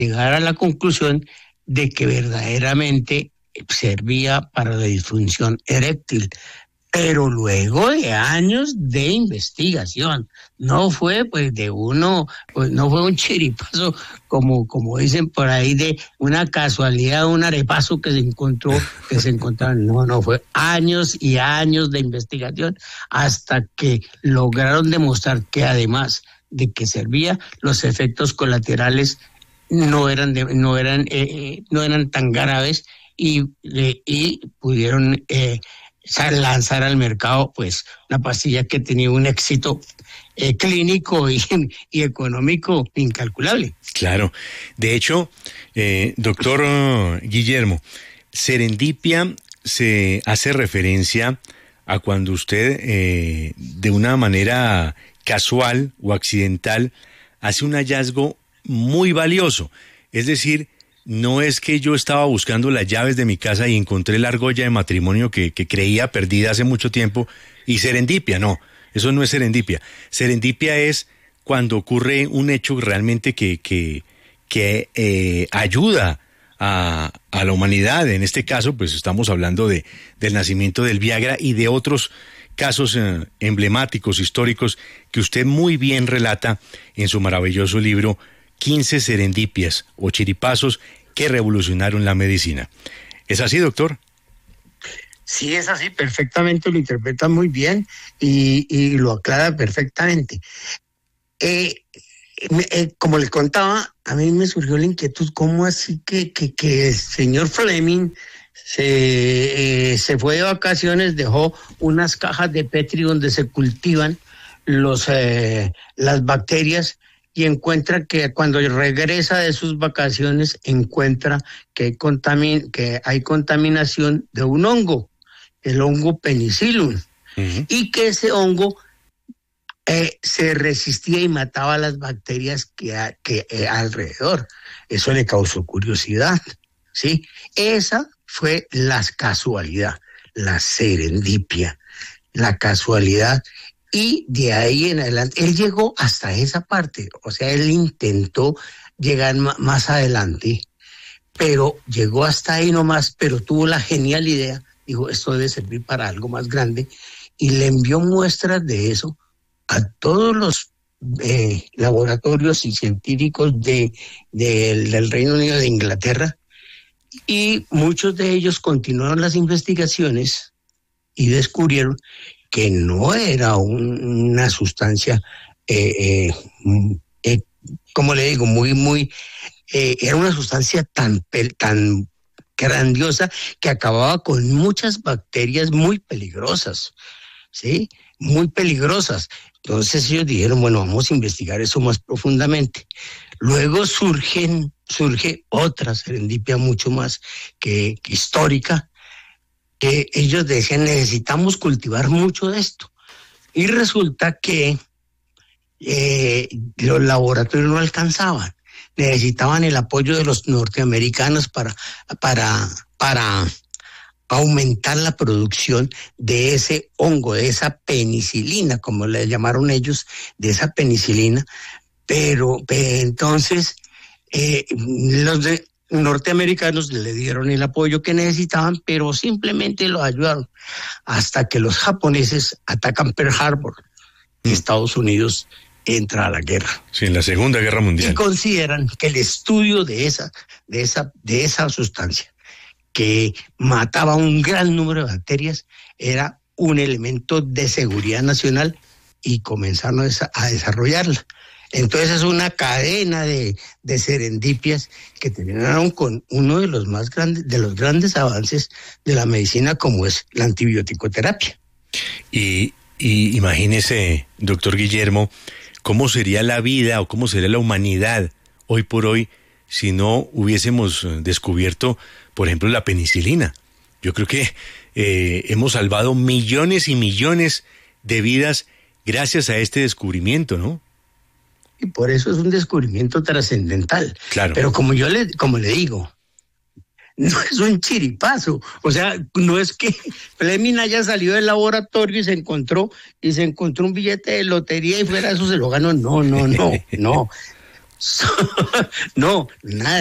llegar a la conclusión de que verdaderamente servía para la disfunción eréctil. Pero luego de años de investigación, no fue pues de uno, pues no fue un chiripazo como dicen por ahí, de una casualidad, un arepazo que se encontraron. No, fue años y años de investigación hasta que lograron demostrar que además de que servía, los efectos colaterales no eran tan graves y pudieron lanzar al mercado pues una pastilla que tenía un éxito clínico y económico incalculable. Claro. De hecho, doctor Guillermo, serendipia se hace referencia a cuando usted de una manera casual o accidental hace un hallazgo muy valioso. Es decir, no es que yo estaba buscando las llaves de mi casa y encontré la argolla de matrimonio que creía perdida hace mucho tiempo y serendipia, no, eso no es serendipia. Serendipia es cuando ocurre un hecho realmente que ayuda a la humanidad. En este caso, pues estamos hablando del nacimiento del Viagra y de otros casos emblemáticos, históricos, que usted muy bien relata en su maravilloso libro 15 serendipias o chiripazos que revolucionaron la medicina. ¿Es así, doctor? Sí, es así, perfectamente, lo interpreta muy bien y lo aclara perfectamente. Como le contaba, a mí me surgió la inquietud, ¿cómo así que el señor Fleming se fue de vacaciones, dejó unas cajas de Petri donde se cultivan las bacterias, y encuentra que cuando regresa de sus vacaciones encuentra que hay contaminación de un hongo, el hongo Penicillium, y que ese hongo se resistía y mataba a las bacterias que alrededor. Eso le causó curiosidad, ¿sí? Esa fue la casualidad, la serendipia, la casualidad. Y de ahí en adelante, él llegó hasta esa parte, o sea, él intentó llegar más adelante, pero llegó hasta ahí nomás, pero tuvo la genial idea, dijo, esto debe servir para algo más grande, y le envió muestras de eso a todos los laboratorios y científicos del Reino Unido, de Inglaterra, y muchos de ellos continuaron las investigaciones y descubrieron que no era una sustancia, como le digo, era una sustancia tan grandiosa que acababa con muchas bacterias muy peligrosas, ¿sí? Muy peligrosas. Entonces ellos dijeron, bueno, vamos a investigar eso más profundamente. Luego surge otra serendipia mucho más que histórica, que ellos decían, necesitamos cultivar mucho de esto. Y resulta que los laboratorios no alcanzaban. Necesitaban el apoyo de los norteamericanos para aumentar la producción de ese hongo, de esa penicilina, como le llamaron ellos, de esa penicilina. Pero entonces los norteamericanos le dieron el apoyo que necesitaban, pero simplemente los ayudaron hasta que los japoneses atacan Pearl Harbor y Estados Unidos entra a la guerra. Sí, en la Segunda Guerra Mundial. Y consideran que el estudio de esa sustancia que mataba un gran número de bacterias era un elemento de seguridad nacional y comenzaron a desarrollarla. Entonces es una cadena de serendipias que terminaron con uno de los grandes avances de la medicina, como es la antibioticoterapia. Y imagínese, doctor Guillermo, cómo sería la vida o cómo sería la humanidad hoy por hoy si no hubiésemos descubierto, por ejemplo, la penicilina. Yo creo que hemos salvado millones y millones de vidas gracias a este descubrimiento, ¿no? Y por eso es un descubrimiento trascendental. Claro. Pero como le digo, no es un chiripazo. O sea, no es que Fleming haya salido del laboratorio y se encontró un billete de lotería y fuera eso se lo ganó. No. No, nada.